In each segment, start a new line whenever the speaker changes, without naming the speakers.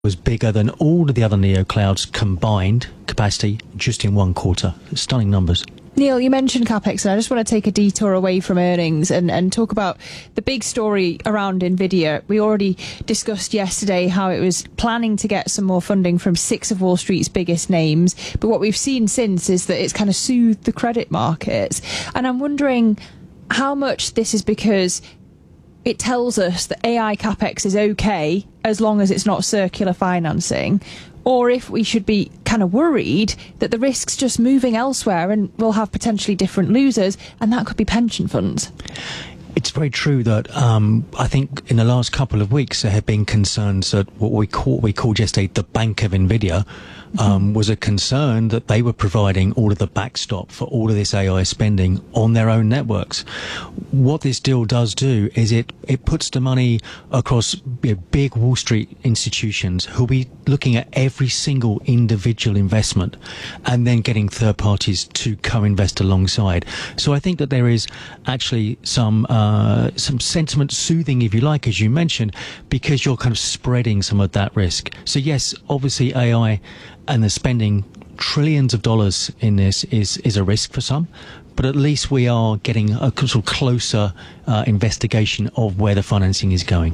was bigger than all of the other neoclouds combined capacity just in one quarter. Stunning numbers.
Neil, you mentioned CapEx, and I just want to take a detour away from earnings and talk about the big story around NVIDIA. We already discussed yesterday how it was planning to get some more funding from 6 of Wall Street's biggest names, but what we've seen since is that it's kind of soothed the credit markets. And I'm wondering how much this is because it tells us that AI CapEx is okay as long as it's not circular financing, or if we should be kind of worried that the risk's just moving elsewhere and we'll have potentially different losers, and that could be pension funds.
It's very true that I think in the last couple of weeks there have been concerns that what we called yesterday the Bank of NVIDIA was a concern that they were providing all of the backstop for all of this AI spending on their own networks. What this deal does do is it puts the money across big Wall Street institutions who'll be looking at every single individual investment and then getting third parties to co-invest alongside. So I think that there is actually some sentiment soothing, if you like, as you mentioned, because you're kind of spreading some of that risk. So yes, obviously AI and the spending trillions of dollars in this is a risk for some, but at least we are getting a sort of closer investigation of where the financing is going.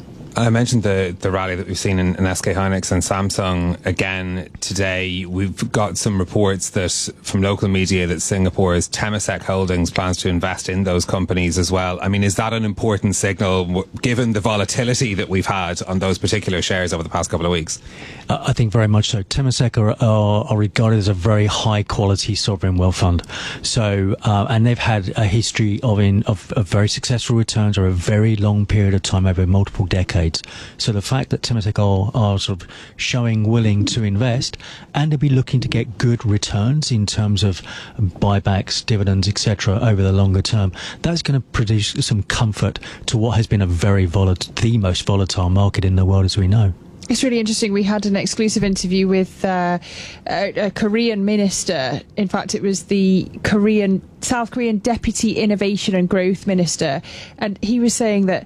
I mentioned the rally that we've seen in SK Hynix and Samsung again today. We've got some reports that from local media that Singapore's Temasek Holdings plans to invest in those companies as well. I mean, is that an important signal given the volatility that we've had on those particular shares over the past couple of weeks?
I think very much so. Temasek are regarded as a very high quality sovereign wealth fund. So, and they've had a history of very successful returns over a very long period of time, over multiple decades. So the fact that Temasek are sort of showing willing to invest and to be looking to get good returns in terms of buybacks, dividends, etc. over the longer term, that's going to produce some comfort to what has been the most volatile market in the world as we know.
It's really interesting. We had an exclusive interview with a Korean minister. In fact, it was the South Korean Deputy Innovation and Growth Minister. And he was saying that,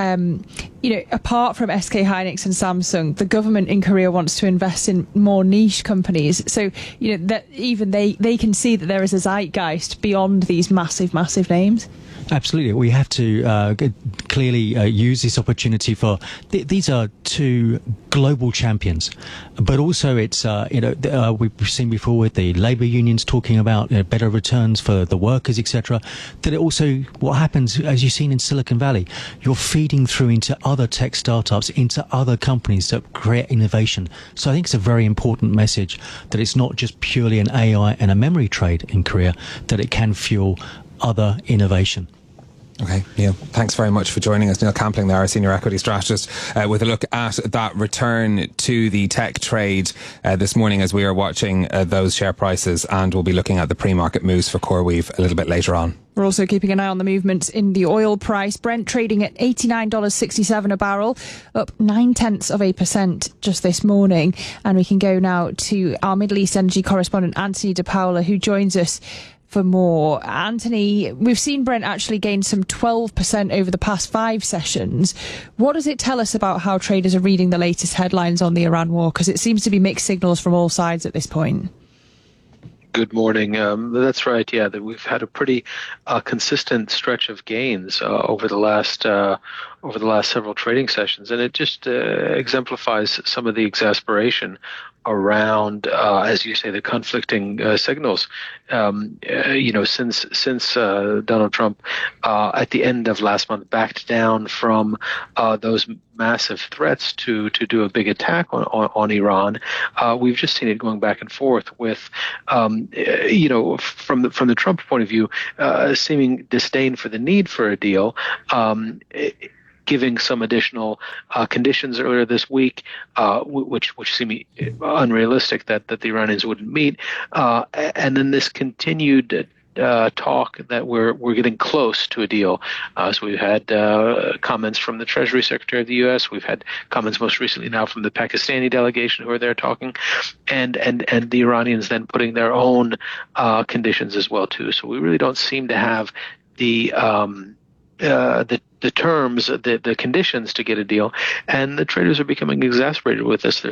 apart from SK Hynix and Samsung, the government in Korea wants to invest in more niche companies. So, that even they can see that there is a zeitgeist beyond these massive, massive names.
Absolutely. We have to clearly use this opportunity for these are two global champions, but also it's we've seen before with the labour unions talking about better returns for the workers, etc. That it also, what happens, as you've seen in Silicon Valley, you're feeding through into other tech startups, into other companies that create innovation. So I think it's a very important message that it's not just purely an AI and a memory trade in Korea, that it can fuel other innovation.
Okay, Neil, thanks very much for joining us. Neil Campling there, our senior equity strategist, with a look at that return to the tech trade this morning as we are watching those share prices, and we'll be looking at the pre-market moves for CoreWeave a little bit later on.
We're also keeping an eye on the movements in the oil price. Brent trading at $89.67 a barrel, up 0.9% just this morning. And we can go now to our Middle East energy correspondent, Anthony De Paula, who joins us for more. Anthony, we've seen Brent actually gain some 12% over the past 5 sessions. What does it tell us about how traders are reading the latest headlines on the Iran war? Because it seems to be mixed signals from all sides at this point.
Good morning. That's right. Yeah, that we've had a pretty consistent stretch of gains over the last several trading sessions, and it just exemplifies some of the exasperation around, as you say, the conflicting signals. Since Donald Trump at the end of last month backed down from those massive threats to do a big attack on Iran, we've just seen it going back and forth with, from the Trump point of view, seeming disdain for the need for a deal. Giving some additional conditions earlier this week, which seem unrealistic that the Iranians wouldn't meet, and then this continued talk that we're getting close to a deal. So we've had comments from the Treasury Secretary of the U.S. We've had comments most recently now from the Pakistani delegation who are there talking, and the Iranians then putting their own conditions as well too. So we really don't seem to have the terms, the conditions to get a deal, and the traders are becoming exasperated with this. They're